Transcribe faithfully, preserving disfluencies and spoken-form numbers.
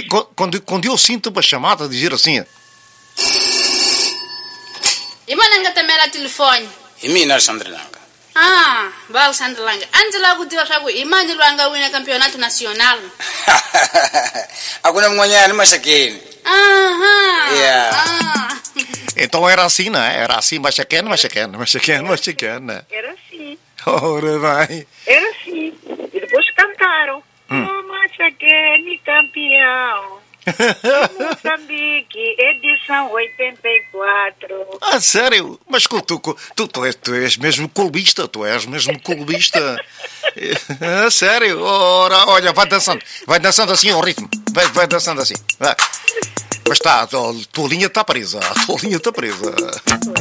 quando, quando eu sinto uma chamada a dizer assim... E mananga também era telefone? E mina, Alexandre Langa. Ah, vai Alexandre Langa. Antes lá que eu tive a imagem do Langa win campeonato nacional. Agora manhã, mas aqui. Aham. Yeah. Ah. Então era assim, não é? Era assim, mas chacana, mas chacana, mas chacana, mas chacana. Era assim. Ora vai. Era assim. E depois cantaram. Hum. Oh, Machacane campeão. Moçambique, edição oitenta e quatro. Ah, sério? Mas tu, tu, tu, tu, és, tu és mesmo clubista, tu és mesmo clubista. Ah, sério? Ora, olha, vai dançando, vai dançando assim ao ritmo, vai, vai dançando assim. Vai. Mas está, a tua linha está presa, a tua linha está presa.